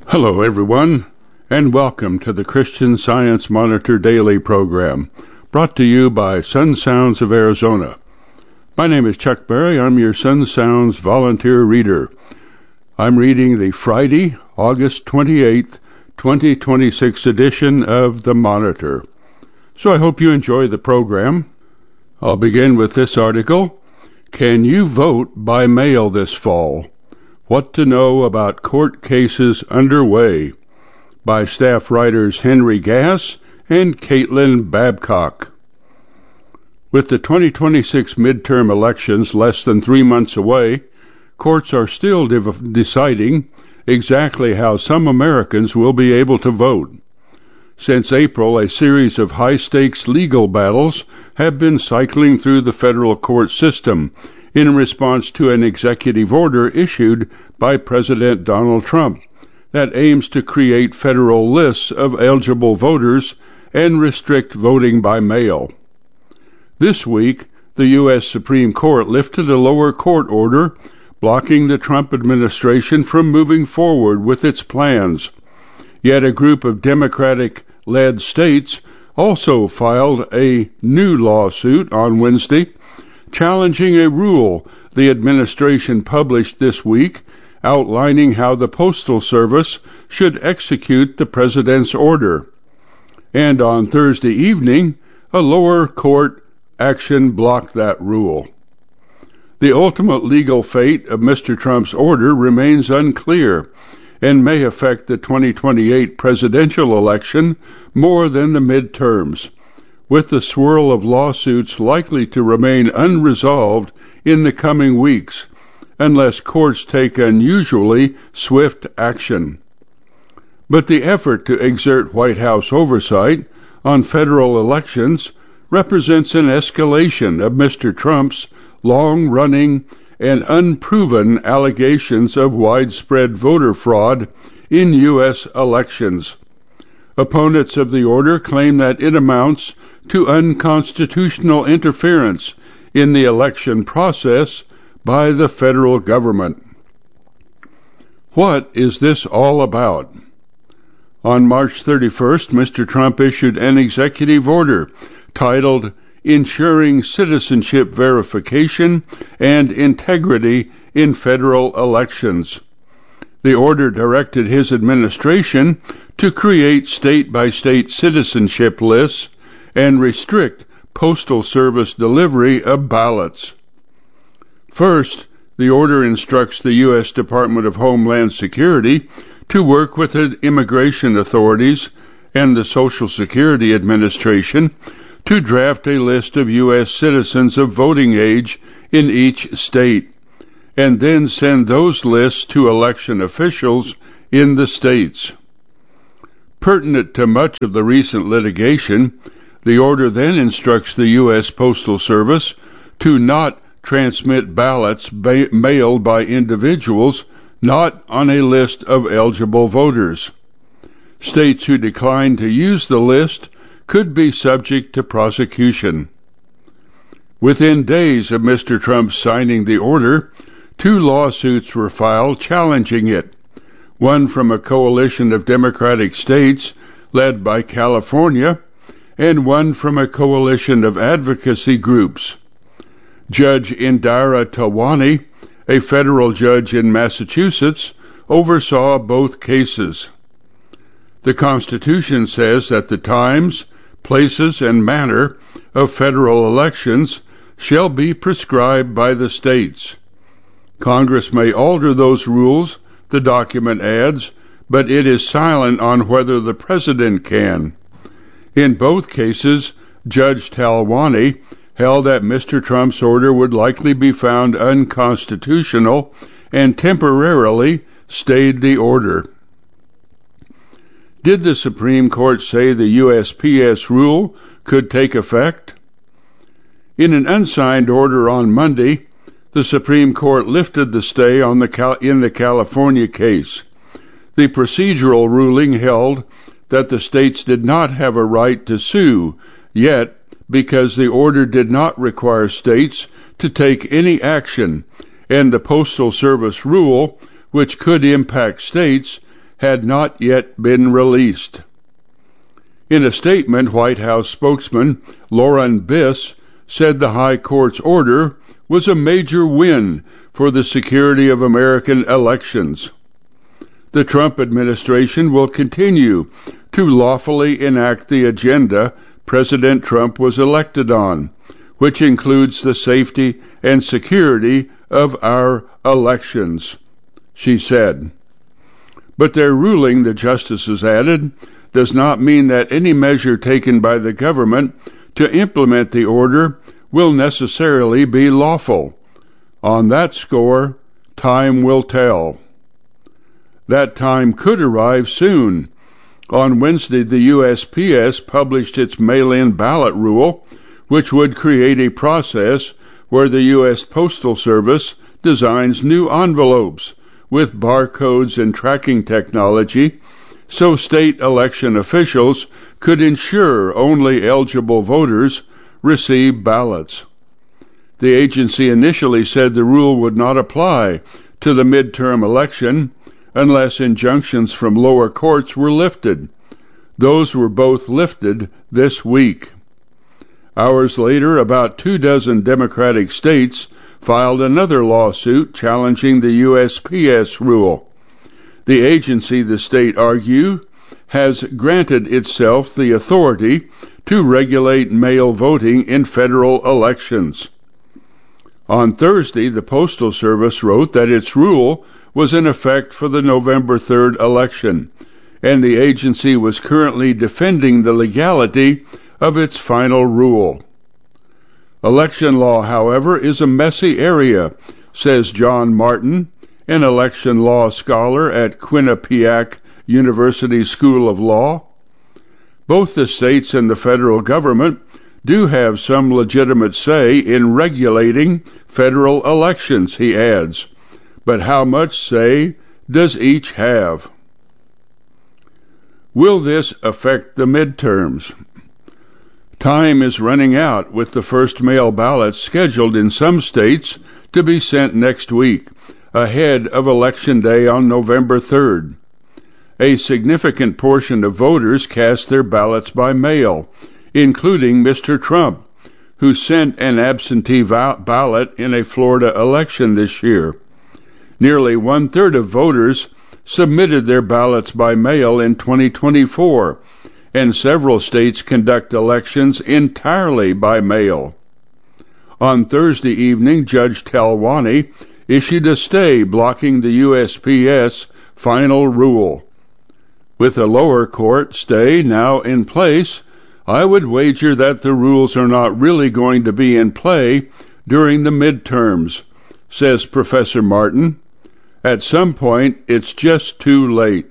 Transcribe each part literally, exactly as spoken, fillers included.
Hello, everyone, and welcome to the Christian Science Monitor Daily program, brought to you by Sun Sounds of Arizona. My name is Chuck Berry. I'm your Sun Sounds volunteer reader. I'm reading the Friday, August twenty-eighth, twenty twenty-six edition of the Monitor. So I hope you enjoy the program. I'll begin with this article. Can you vote by mail this fall? What to know about court cases underway, by staff writers Henry Gass and Caitlin Babcock. With the twenty twenty-six midterm elections less than three months away, courts are still de- deciding exactly how some Americans will be able to vote. Since April, a series of high-stakes legal battles have been cycling through the federal court system in response to an executive order issued by President Donald Trump that aims to create federal lists of eligible voters and restrict voting by mail. This week, the U S Supreme Court lifted a lower court order blocking the Trump administration from moving forward with its plans. Yet a group of Democratic-led states also filed a new lawsuit on Wednesday, challenging a rule the administration published this week outlining how the Postal Service should execute the president's order. And on Thursday evening, a lower court action blocked that rule. The ultimate legal fate of Mister Trump's order remains unclear and may affect the twenty twenty-eight presidential election more than the midterms, with the swirl of lawsuits likely to remain unresolved in the coming weeks, unless courts take unusually swift action. But the effort to exert White House oversight on federal elections represents an escalation of Mister Trump's long-running and unproven allegations of widespread voter fraud in U S elections. Opponents of the order claim that it amounts to unconstitutional interference in the election process by the federal government. What is this all about? On March thirty-first, Mister Trump issued an executive order titled Ensuring Citizenship Verification and Integrity in Federal Elections. The order directed his administration to create state-by-state citizenship lists and restrict Postal Service delivery of ballots. First, the order instructs the U S Department of Homeland Security to work with the immigration authorities and the Social Security Administration to draft a list of U S citizens of voting age in each state, and then send those lists to election officials in the states. Pertinent to much of the recent litigation, the order then instructs the U S Postal Service to not transmit ballots ba- mailed by individuals not on a list of eligible voters. States who decline to use the list could be subject to prosecution. Within days of Mister Trump signing the order, two lawsuits were filed challenging it, one from a coalition of Democratic states led by California, and one from a coalition of advocacy groups. Judge Indira Tawani, a federal judge in Massachusetts, oversaw both cases. The Constitution says that the times, places, and manner of federal elections shall be prescribed by the states. Congress may alter those rules, the document adds, but it is silent on whether the president can. In both cases, Judge Talwani held that Mister Trump's order would likely be found unconstitutional and temporarily stayed the order. Did the Supreme Court say the U S P S rule could take effect? In an unsigned order on Monday, the Supreme Court lifted the stay on the Cal- in the California case. The procedural ruling held that the states did not have a right to sue, yet because the order did not require states to take any action, and the Postal Service rule, which could impact states, had not yet been released. In a statement, White House spokesman Lauren Biss said the High Court's order was a major win for the security of American elections. The Trump administration will continue to lawfully enact the agenda President Trump was elected on, which includes the safety and security of our elections, she said. But their ruling, the justices added, does not mean that any measure taken by the government to implement the order will necessarily be lawful. On that score, time will tell. That time could arrive soon. On Wednesday, the U S P S published its mail-in ballot rule, which would create a process where the U S Postal Service designs new envelopes with barcodes and tracking technology, so state election officials could ensure only eligible voters receive ballots. The agency initially said the rule would not apply to the midterm election unless injunctions from lower courts were lifted. Those were both lifted this week. Hours later, about two dozen Democratic states filed another lawsuit challenging the U S P S rule. The agency, the state argue, has granted itself the authority to regulate mail voting in federal elections. On Thursday, the Postal Service wrote that its rule was in effect for the November third election, and the agency was currently defending the legality of its final rule. Election law, however, is a messy area, says John Martin, an election law scholar at Quinnipiac University School of Law. Both the states and the federal government do have some legitimate say in regulating federal elections, he adds. But how much say does each have? Will this affect the midterms? Time is running out, with the first mail ballots scheduled in some states to be sent next week, ahead of Election Day on November third. A significant portion of voters cast their ballots by mail, including Mister Trump, who sent an absentee ballot in a Florida election this year. Nearly one-third of voters submitted their ballots by mail in twenty twenty-four, and several states conduct elections entirely by mail. On Thursday evening, Judge Talwani issued a stay blocking the U S P S final rule. With a lower court stay now in place, I would wager that the rules are not really going to be in play during the midterms, says Professor Martin. At some point, it's just too late.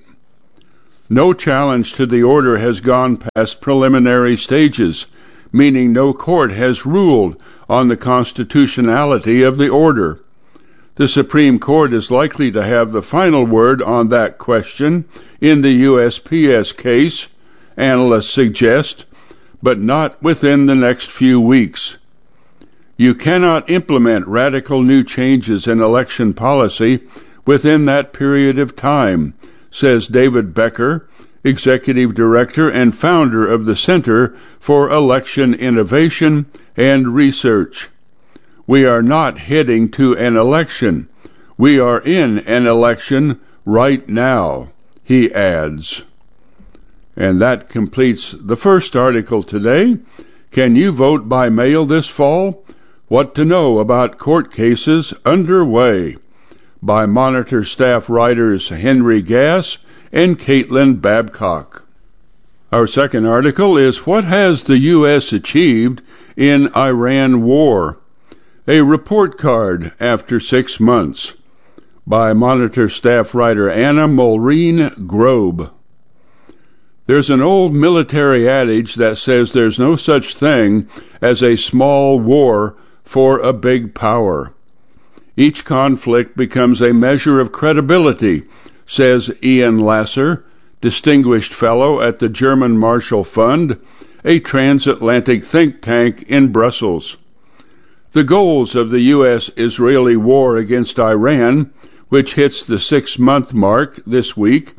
No challenge to the order has gone past preliminary stages, meaning no court has ruled on the constitutionality of the order. The Supreme Court is likely to have the final word on that question in the U S P S case, analysts suggest, but not within the next few weeks. You cannot implement radical new changes in election policy within that period of time, says David Becker, Executive Director and founder of the Center for Election Innovation and Research. We are not heading to an election. We are in an election right now, he adds. And that completes the first article today. Can you vote by mail this fall? What to know about court cases underway, by Monitor staff writers Henry Gass and Caitlin Babcock. Our second article is What Has the U S Achieved in Iran War? A Report Card After Six Months, by Monitor staff writer Anna Mulreen Grobe. There's an old military adage that says there's no such thing as a small war for a big power. Each conflict becomes a measure of credibility, says Ian Lasser, Distinguished Fellow at the German Marshall Fund, a transatlantic think tank in Brussels. The goals of the U S-Israeli war against Iran, which hits the six-month mark this week,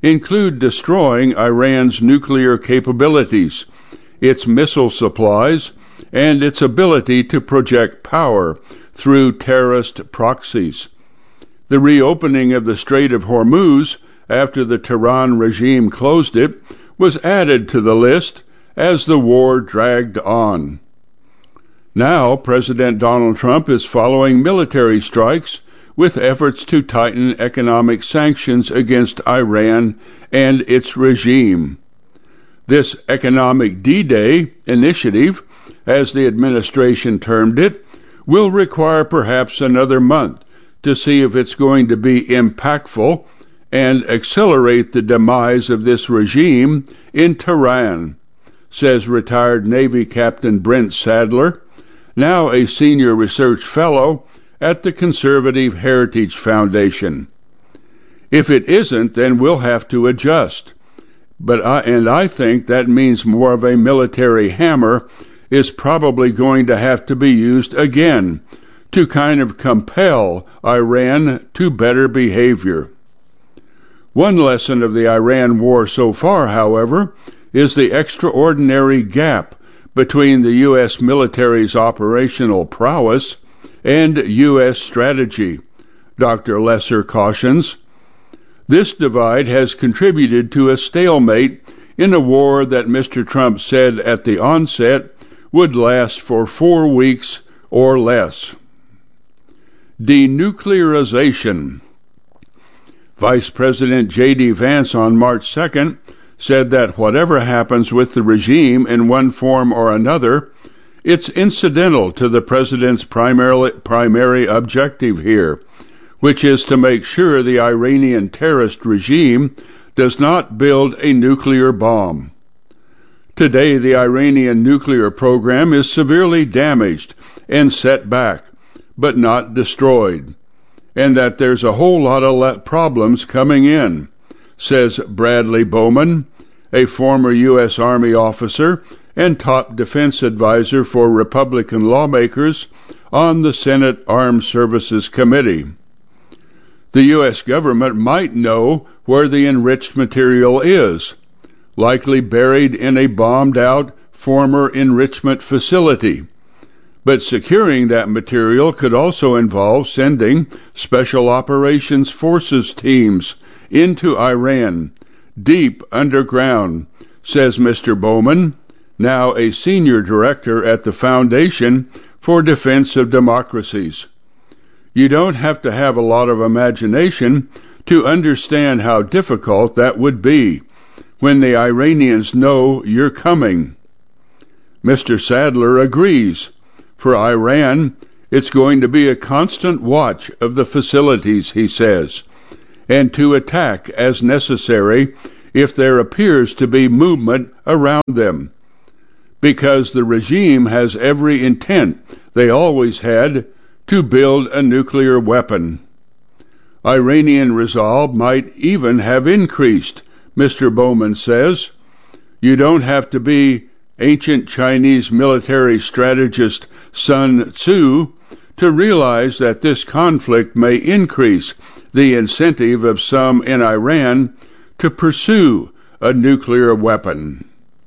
include destroying Iran's nuclear capabilities, its missile supplies, and its ability to project power through terrorist proxies. The reopening of the Strait of Hormuz after the Tehran regime closed it was added to the list as the war dragged on. Now, President Donald Trump is following military strikes with efforts to tighten economic sanctions against Iran and its regime. This economic D-Day initiative, as the administration termed it, will require perhaps another month to see if it's going to be impactful and accelerate the demise of this regime in Tehran, says retired Navy Captain Brent Sadler, now a senior research fellow at the Conservative Heritage Foundation. If it isn't, then we'll have to adjust. But I, and I think that means more of a military hammer is probably going to have to be used again to kind of compel Iran to better behavior. One lesson of the Iran war so far, however, is the extraordinary gap between the U S military's operational prowess and U S strategy, Doctor Lesser cautions. This divide has contributed to a stalemate in a war that Mister Trump said at the onset would last for four weeks or less. Denuclearization. Vice President J D Vance on March second said that whatever happens with the regime in one form or another, it's incidental to the president's primary, primary objective here, which is to make sure the Iranian terrorist regime does not build a nuclear bomb. Today, the Iranian nuclear program is severely damaged and set back, but not destroyed, and that there's a whole lot of problems coming in, says Bradley Bowman, a former U S Army officer and top defense advisor for Republican lawmakers on the Senate Armed Services Committee. The U S government might know where the enriched material is, likely buried in a bombed-out former enrichment facility. But securing that material could also involve sending Special Operations Forces teams into Iran, deep underground, says Mister Bowman, now a senior director at the Foundation for Defense of Democracies. You don't have to have a lot of imagination to understand how difficult that would be when the Iranians know you're coming. Mister Sadler agrees. For Iran, it's going to be a constant watch of the facilities, he says, and to attack as necessary if there appears to be movement around them, because the regime has every intent they always had to build a nuclear weapon. Iranian resolve might even have increased, Mister Bowman says. You don't have to be ancient Chinese military strategist Sun Tzu to realize that this conflict may increase the incentive of some in Iran to pursue a nuclear weapon.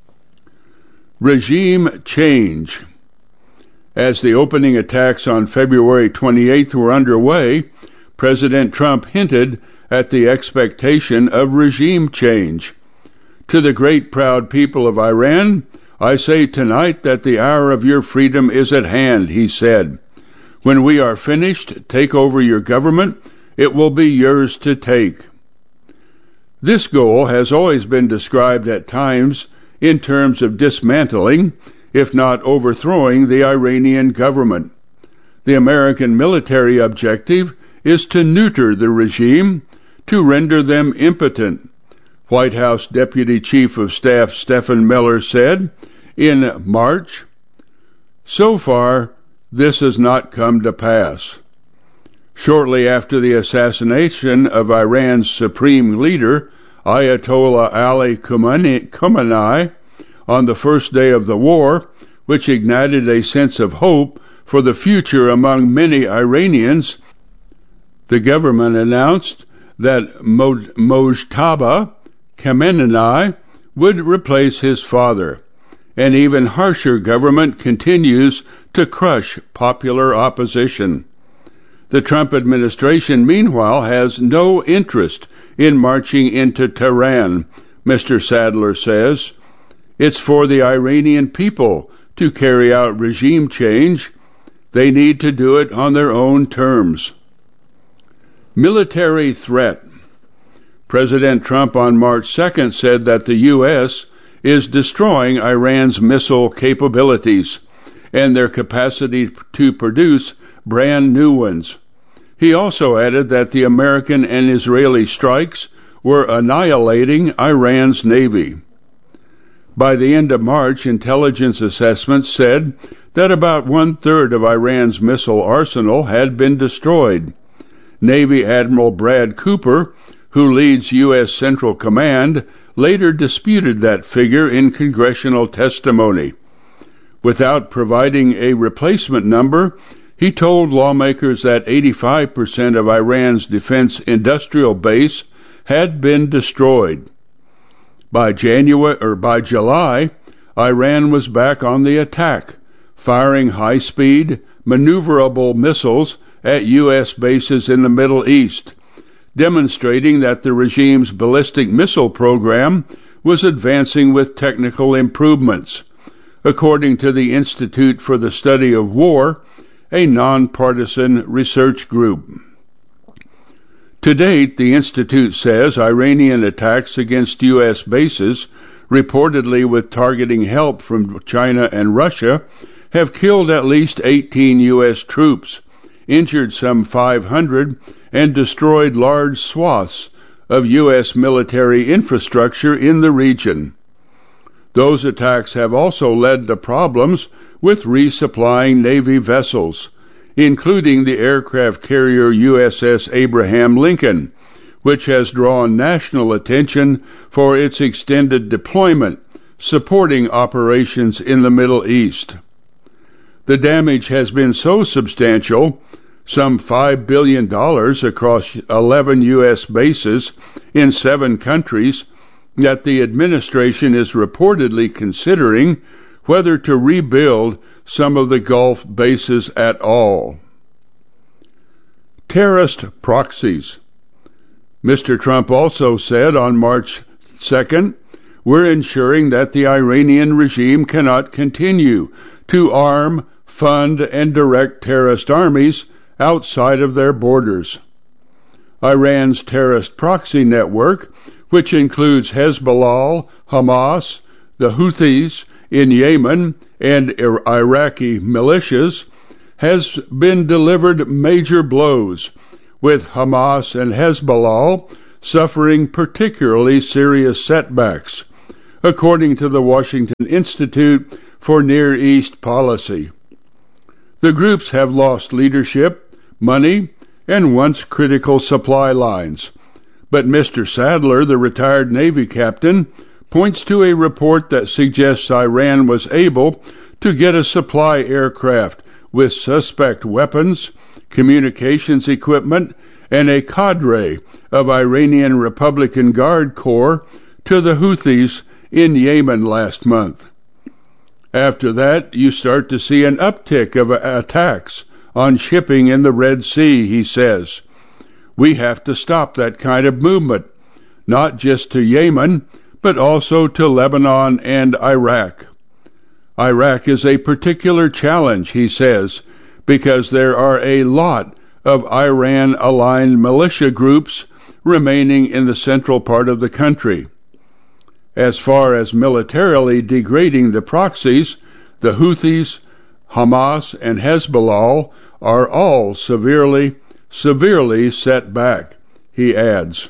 Regime change. As the opening attacks on February twenty-eighth were underway, President Trump hinted at the expectation of regime change. To the great proud people of Iran, I say tonight that the hour of your freedom is at hand, he said. When we are finished, take over your government. It will be yours to take. This goal has always been described at times in terms of dismantling, if not overthrowing, the Iranian government. The American military objective is to neuter the regime, to render them impotent. White House Deputy Chief of Staff Stephen Miller said in March, so far, this has not come to pass. Shortly after the assassination of Iran's supreme leader, Ayatollah Ali Khamenei, on the first day of the war, which ignited a sense of hope for the future among many Iranians, the government announced that Mojtaba Khamenei would replace his father. An even harsher government continues to crush popular opposition. The Trump administration, meanwhile, has no interest in marching into Tehran, Mister Sadler says. It's for the Iranian people to carry out regime change. They need to do it on their own terms. Military threat. President Trump on March second said that the U S is destroying Iran's missile capabilities and their capacity to produce brand new ones. He also added that the American and Israeli strikes were annihilating Iran's navy. By the end of March, intelligence assessments said that about one-third of Iran's missile arsenal had been destroyed. Navy Admiral Brad Cooper, who leads U S Central Command, later disputed that figure in congressional testimony. Without providing a replacement number, he told lawmakers that eighty-five percent of Iran's defense industrial base had been destroyed. By January or by July, Iran was back on the attack, firing high-speed, maneuverable missiles at U S bases in the Middle East, demonstrating that the regime's ballistic missile program was advancing with technical improvements, according to the Institute for the Study of War, a nonpartisan research group. To date, the Institute says Iranian attacks against U S bases, reportedly with targeting help from China and Russia, have killed at least eighteen U S troops, injured some five hundred, and destroyed large swaths of U S military infrastructure in the region. Those attacks have also led to problems with resupplying Navy vessels, including the aircraft carrier U S S Abraham Lincoln, which has drawn national attention for its extended deployment, supporting operations in the Middle East. The damage has been so substantial, some five billion dollars across eleven U S bases in seven countries, that the administration is reportedly considering whether to rebuild some of the Gulf bases at all. Terrorist proxies. Mister Trump also said on March second, "We're ensuring that the Iranian regime cannot continue to arm, fund, and direct terrorist armies outside of their borders." Iran's terrorist proxy network, which includes Hezbollah, Hamas, the Houthis in Yemen, and Iraqi militias, has been delivered major blows, with Hamas and Hezbollah suffering particularly serious setbacks, according to the Washington Institute for Near East Policy. The groups have lost leadership, money, and once critical supply lines. But Mister Sadler, the retired Navy captain, points to a report that suggests Iran was able to get a supply aircraft with suspect weapons, communications equipment, and a cadre of Iranian Republican Guard Corps to the Houthis in Yemen last month. After that, you start to see an uptick of attacks on shipping in the Red Sea, he says. We have to stop that kind of movement, not just to Yemen, but also to Lebanon and Iraq. Iraq is a particular challenge, he says, because there are a lot of Iran-aligned militia groups remaining in the central part of the country. As far as militarily degrading the proxies, the Houthis, Hamas, and Hezbollah are all severely, severely set back, he adds.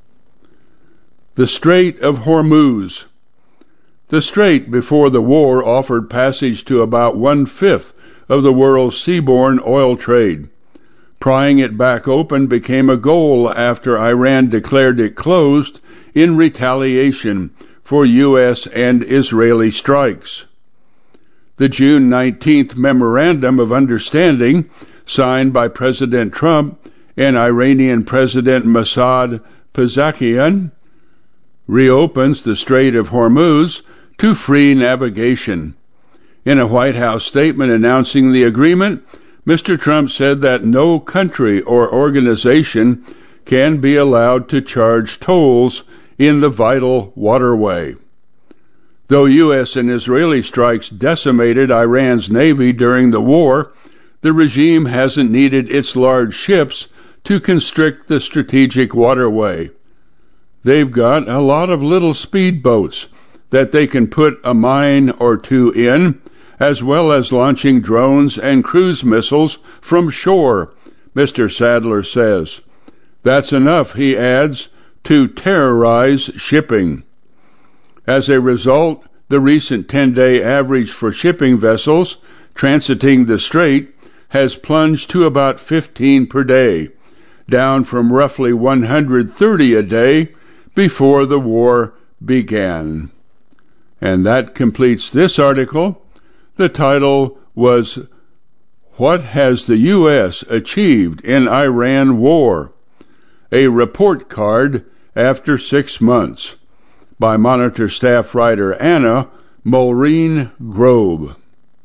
The Strait of Hormuz. The strait before the war offered passage to about one-fifth of the world's seaborne oil trade. Prying it back open became a goal after Iran declared it closed in retaliation for U S and Israeli strikes. The June nineteenth Memorandum of Understanding, signed by President Trump and Iranian President Mossad Pezeshkian, reopens the Strait of Hormuz to free navigation. In a White House statement announcing the agreement, Mister Trump said that no country or organization can be allowed to charge tolls in the vital waterway. Though U S and Israeli strikes decimated Iran's navy during the war, the regime hasn't needed its large ships to constrict the strategic waterway. They've got a lot of little speedboats that they can put a mine or two in, as well as launching drones and cruise missiles from shore, Mister Sadler says. That's enough, he adds, to terrorize shipping. As a result, the recent ten-day average for shipping vessels transiting the strait has plunged to about fifteen per day, down from roughly one hundred thirty a day before the war began. And that completes this article. The title was, What Has the U S Achieved in Iran War? A Report Card After Six Months, by Monitor staff writer Anna Maureen Grobe.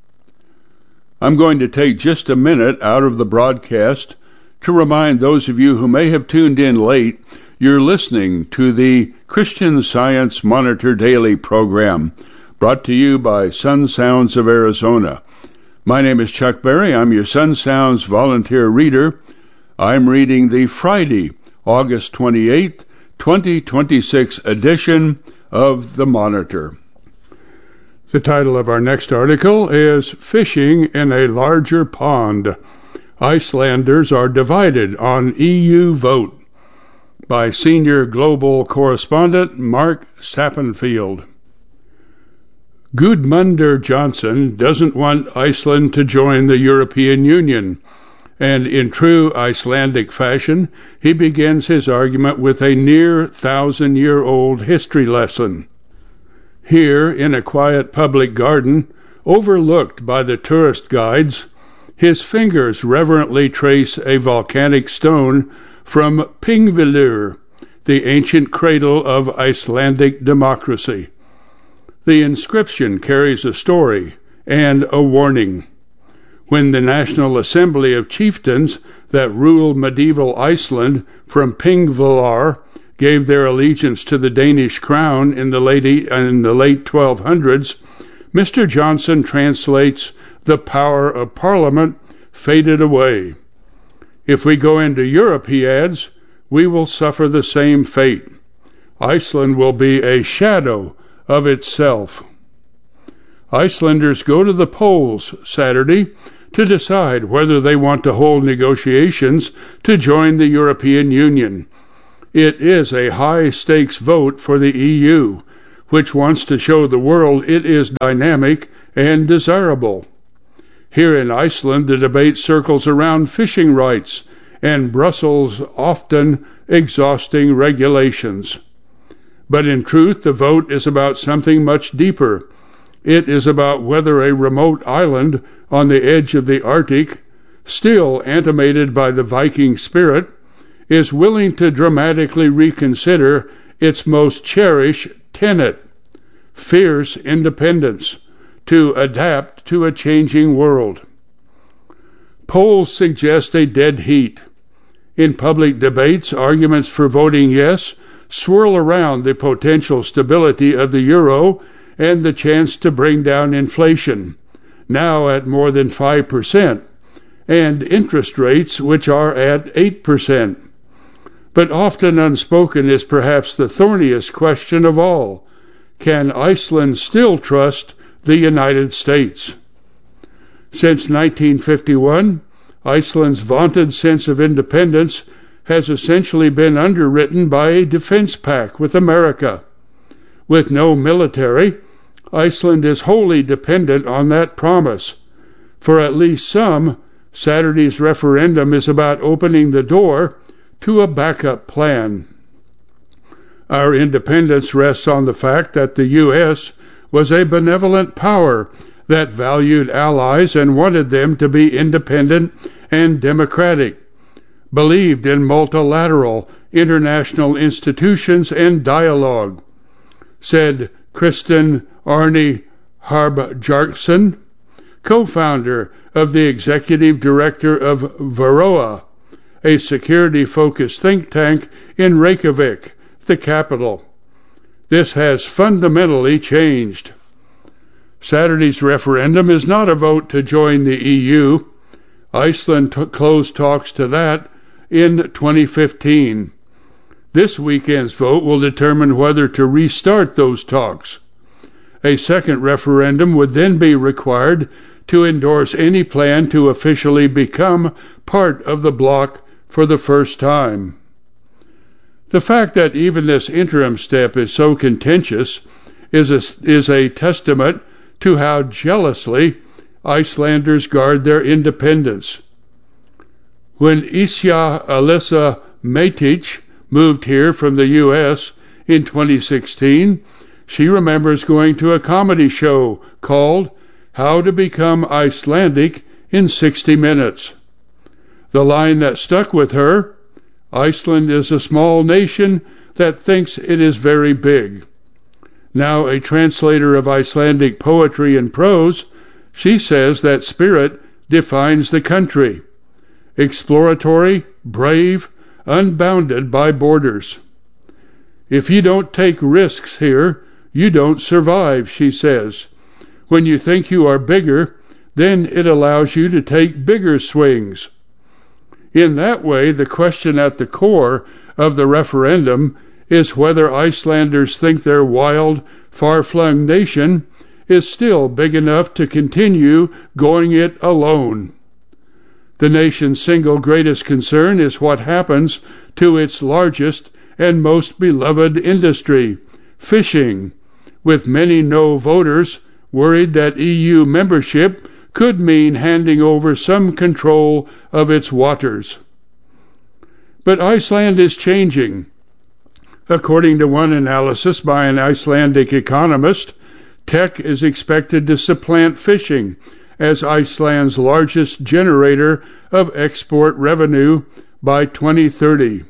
I'm going to take just a minute out of the broadcast to remind those of you who may have tuned in late you're listening to the Christian Science Monitor Daily program, brought to you by Sun Sounds of Arizona. My name is Chuck Berry. I'm your Sun Sounds volunteer reader. I'm reading the Friday, August twenty-eighth, twenty twenty-six edition of the Monitor. The title of our next article is Fishing in a Larger Pond. Icelanders are divided on E U vote, by senior global correspondent Mark Sappenfield. Gudmundur Johnson doesn't want Iceland to join the European Union, and in true Icelandic fashion, he begins his argument with a near thousand-year-old history lesson. Here, in a quiet public garden, overlooked by the tourist guides, his fingers reverently trace a volcanic stone from Pingvellir, the ancient cradle of Icelandic democracy. The inscription carries a story and a warning. When the National Assembly of Chieftains that ruled medieval Iceland from Pingvellir gave their allegiance to the Danish crown in the late, in the late twelve hundreds, Mister Johnson translates, "The power of Parliament faded away. If we go into Europe," he adds, "we will suffer the same fate. Iceland will be a shadow of itself." Icelanders go to the polls Saturday to decide whether they want to hold negotiations to join the European Union. It is a high-stakes vote for the E U, which wants to show the world it is dynamic and desirable. Here in Iceland, the debate circles around fishing rights and Brussels' often exhausting regulations. But in truth, the vote is about something much deeper. It is about whether a remote island on the edge of the Arctic, still animated by the Viking spirit, is willing to dramatically reconsider its most cherished tenet, fierce independence, to adapt to a changing world. Polls suggest a dead heat. In public debates, arguments for voting yes swirl around the potential stability of the euro and the chance to bring down inflation, now at more than five percent, and interest rates which are at eight percent. But often unspoken is perhaps the thorniest question of all. Can Iceland still trust the United States? Since nineteen fifty-one, Iceland's vaunted sense of independence has essentially been underwritten by a defense pact with America. With no military, Iceland is wholly dependent on that promise. For at least some, Saturday's referendum is about opening the door to a backup plan. Our independence rests on the fact that the U S was a benevolent power that valued allies and wanted them to be independent and democratic, believed in multilateral international institutions and dialogue, said Kristen Arne Harbjarkson, co-founder of the executive director of Varroa, a security-focused think tank in Reykjavik, the capital. This has fundamentally changed. Saturday's referendum is not a vote to join the E U. Iceland t- closed talks to that in twenty fifteen. This weekend's vote will determine whether to restart those talks. A second referendum would then be required to endorse any plan to officially become part of the bloc for the first time. The fact that even this interim step is so contentious is a, is a testament to how jealously Icelanders guard their independence. When Isja Alyssa Meitic moved here from the U S in twenty sixteen, she remembers going to a comedy show called How to Become Icelandic in sixty minutes. The line that stuck with her, Iceland is a small nation that thinks it is very big. Now a translator of Icelandic poetry and prose, she says that spirit defines the country. Exploratory, brave, unbounded by borders. If you don't take risks here, you don't survive, she says. When you think you are bigger, then it allows you to take bigger swings. In that way, the question at the core of the referendum is whether Icelanders think their wild, far-flung nation is still big enough to continue going it alone. The nation's single greatest concern is what happens to its largest and most beloved industry, fishing, with many no voters worried that E U membership could mean handing over some control of its waters. But Iceland is changing. According to one analysis by an Icelandic economist, tech is expected to supplant fishing as Iceland's largest generator of export revenue by twenty thirty.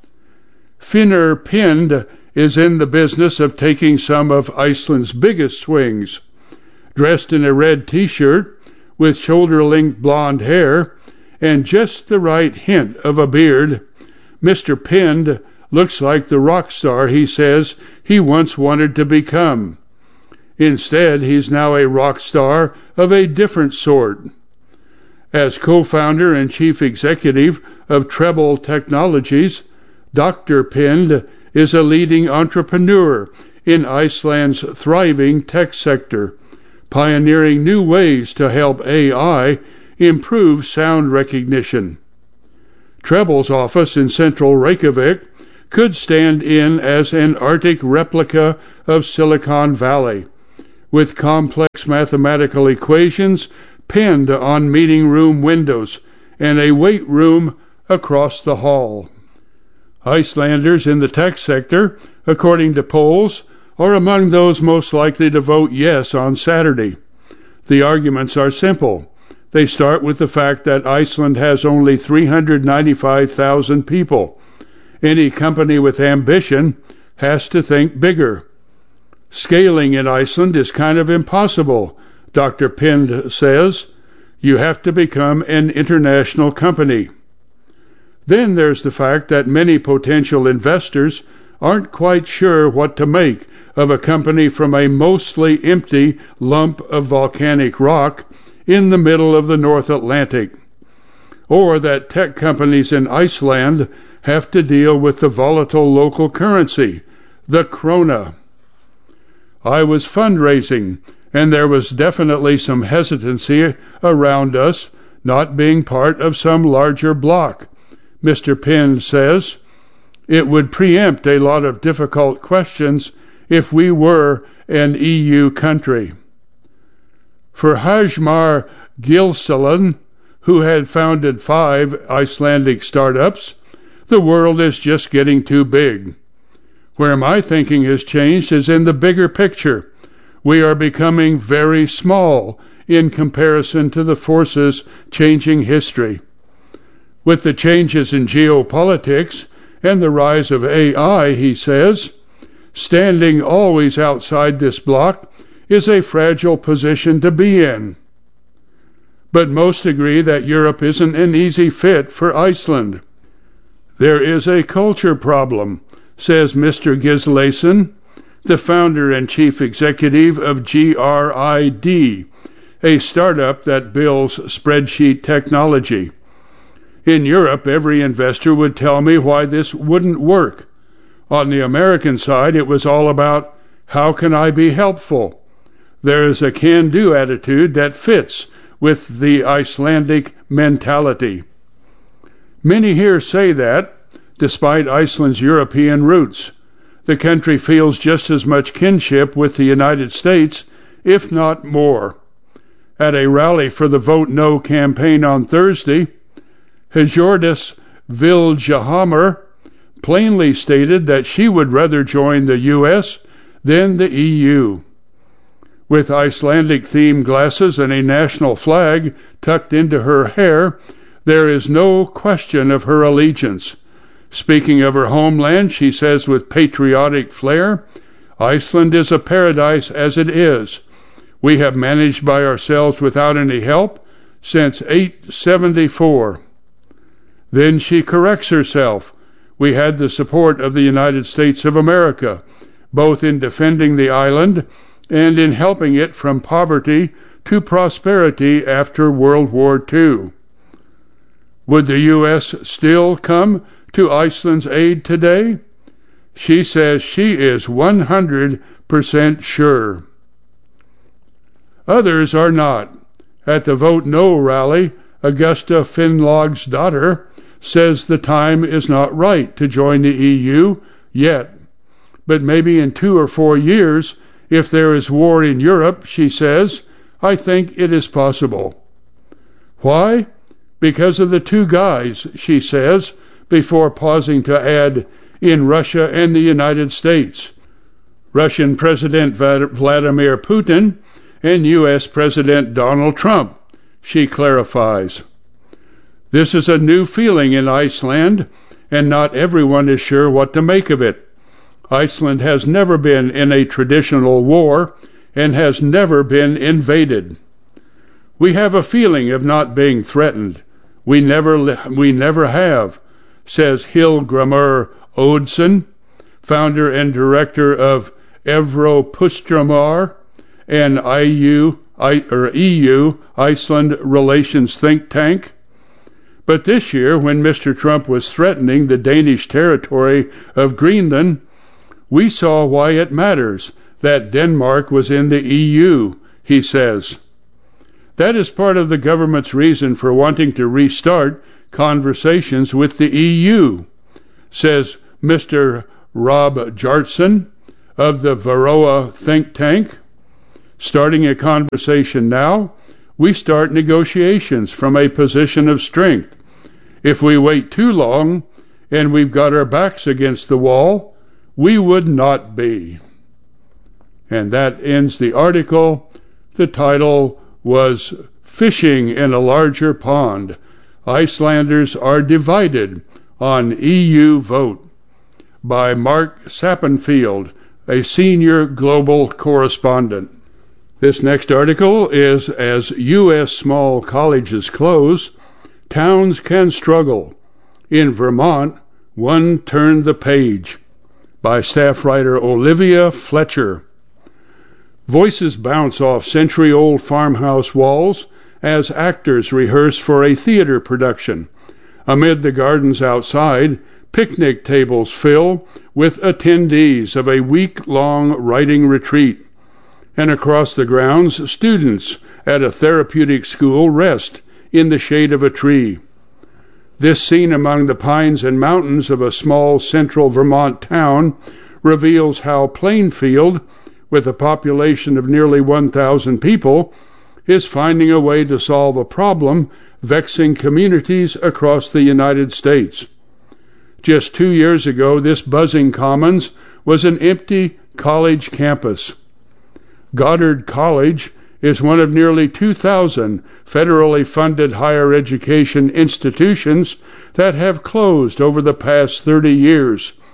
Finnur Pind is in the business of taking some of Iceland's biggest swings. Dressed in a red t-shirt with shoulder-length blonde hair and just the right hint of a beard, Mister Pind looks like the rock star he says he once wanted to become. Instead, he's now a rock star of a different sort. As co-founder and chief executive of Treble Technologies, Doctor Pind is a leading entrepreneur in Iceland's thriving tech sector, pioneering new ways to help A I improve sound recognition. Treble's office in central Reykjavik could stand in as an Arctic replica of Silicon Valley, with complex mathematical equations pinned on meeting room windows and a weight room across the hall. Icelanders in the tech sector, according to polls, are among those most likely to vote yes on Saturday. The arguments are simple. They start with the fact that Iceland has only three hundred ninety-five thousand people. Any company with ambition has to think bigger. Scaling in Iceland is kind of impossible, Doctor Pind says. You have to become an international company. Then there's the fact that many potential investors aren't quite sure what to make of a company from a mostly empty lump of volcanic rock in the middle of the North Atlantic, or that tech companies in Iceland have to deal with the volatile local currency, the krona. I was fundraising, and there was definitely some hesitancy around us not being part of some larger bloc. Mister Pind says it would preempt a lot of difficult questions if we were an E U country. For Hjalmar Gilsson, who had founded five Icelandic startups, the world is just getting too big. Where my thinking has changed is in the bigger picture. We are becoming very small in comparison to the forces changing history. With the changes in geopolitics and the rise of A I, he says, Standing always outside this bloc is a fragile position to be in. But most agree that Europe isn't an easy fit for Iceland. There is a culture problem, says Mister Gislason, the founder and chief executive of G R I D, a startup that builds spreadsheet technology. In Europe, every investor would tell me why this wouldn't work. On the American side, it was all about, how can I be helpful? There is a can-do attitude that fits with the Icelandic mentality. Many here say that, despite Iceland's European roots, the country feels just as much kinship with the United States, if not more. At a rally for the Vote No campaign on Thursday, Hjordis Vilhjálmur plainly stated that she would rather join the U S than the E U. With Icelandic-themed glasses and a national flag tucked into her hair, there is no question of her allegiance. Speaking of her homeland, she says with patriotic flair, Iceland is a paradise as it is. We have managed by ourselves without any help since eight seventy-four. Then she corrects herself. We had the support of the United States of America, both in defending the island and in helping it from poverty to prosperity after World War Two. Would the U S still come to Iceland's aid today? She says she is one hundred percent sure. Others are not. At the Vote No rally, Augusta Finnlaugsdóttir says the time is not right to join the E U yet. But maybe in two or four years, if there is war in Europe, she says, I think it is possible. Why? Because of the two guys, she says, before pausing to add, in Russia and the United States. Russian President Vladimir Putin and U S President Donald Trump, she clarifies. This is a new feeling in Iceland, and not everyone is sure what to make of it. Iceland has never been in a traditional war and has never been invaded. We have a feeling of not being threatened. We never, we never have, says Hilgrimur Oddsson, founder and director of Evrópustramar, an I U, I, or E U Iceland relations think tank. But this year, when Mister Trump was threatening the Danish territory of Greenland, we saw why it matters that Denmark was in the E U, he says. That is part of the government's reason for wanting to restart conversations with the E U, says Mister Rob Jartson of the Varroa think tank. Starting a conversation now, we start negotiations from a position of strength. If we wait too long and we've got our backs against the wall, we would not be. And that ends the article. The title was Fishing in a Larger Pond. Icelanders are divided on E U vote, by Mark Sappenfield, a senior global correspondent. This next article is As U S Small Colleges Close, Towns Can Struggle. In Vermont, One Turned the Page, by staff writer Olivia Fletcher. Voices bounce off century-old farmhouse walls as actors rehearse for a theater production. Amid the gardens outside, picnic tables fill with attendees of a week-long writing retreat. And across the grounds, students at a therapeutic school rest in the shade of a tree. This scene among the pines and mountains of a small central Vermont town reveals how Plainfield, with a population of nearly one thousand people, is finding a way to solve a problem vexing communities across the United States. Just two years ago, this buzzing commons was an empty college campus. Goddard College is one of nearly two thousand federally funded higher education institutions that have closed over the past thirty years,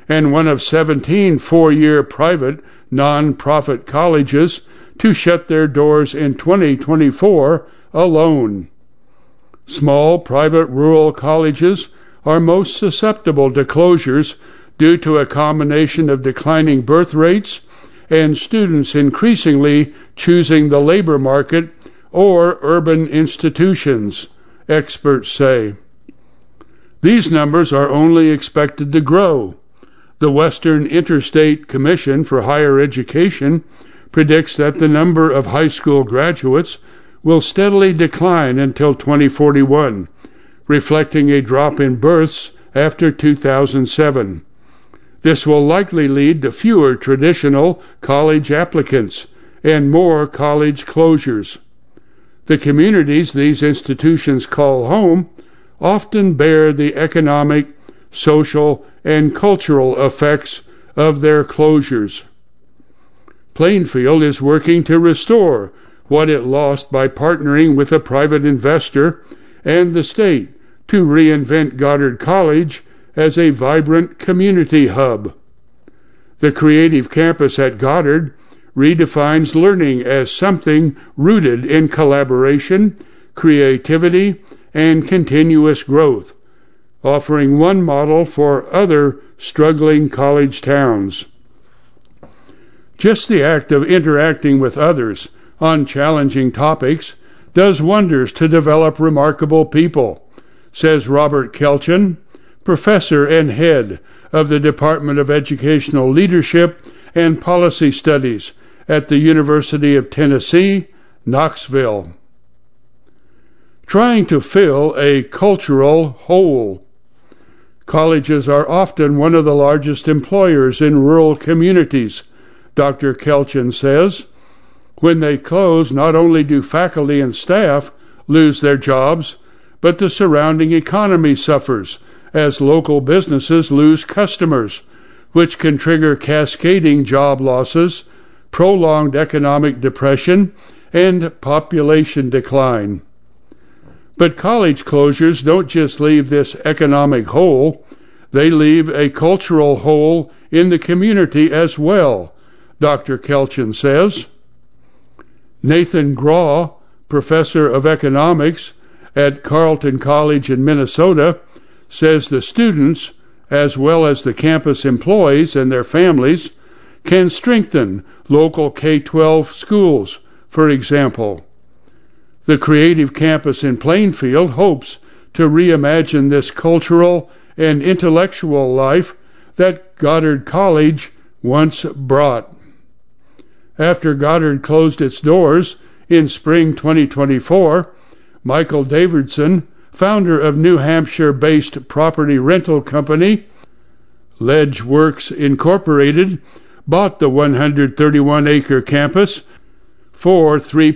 and one of seventeen four-year private non-profit colleges to shut their doors in twenty twenty-four alone. Small private rural colleges are most susceptible to closures due to a combination of declining birth rates and students increasingly choosing the labor market or urban institutions, experts say. These numbers are only expected to grow. The Western Interstate Commission for Higher Education predicts that the number of high school graduates will steadily decline until twenty forty-one, reflecting a drop in births after two thousand seven. This will likely lead to fewer traditional college applicants and more college closures. The communities these institutions call home often bear the economic, social, and cultural effects of their closures. Plainfield is working to restore what it lost by partnering with a private investor and the state to reinvent Goddard College as a vibrant community hub. The creative campus at Goddard redefines learning as something rooted in collaboration, creativity, and continuous growth, offering one model for other struggling college towns. Just the act of interacting with others on challenging topics does wonders to develop remarkable people, says Robert Kelchen, professor and head of the Department of Educational Leadership and Policy Studies at the University of Tennessee, Knoxville. Trying to fill a cultural hole. Colleges are often one of the largest employers in rural communities, Doctor Kelchen says. When they close, not only do faculty and staff lose their jobs, but the surrounding economy suffers as local businesses lose customers, which can trigger cascading job losses, prolonged economic depression, and population decline. But college closures don't just leave this economic hole, they leave a cultural hole in the community as well, Doctor Kelchen says. Nathan Graw, professor of economics at Carleton College in Minnesota, says the students, as well as the campus employees and their families, can strengthen local K twelve schools, for example. The creative campus in Plainfield hopes to reimagine this cultural and intellectual life that Goddard College once brought. After Goddard closed its doors in spring twenty twenty-four, Michael Davidson, founder of New Hampshire-based property rental company Ledge Works Incorporated, bought the one hundred thirty-one acre campus for three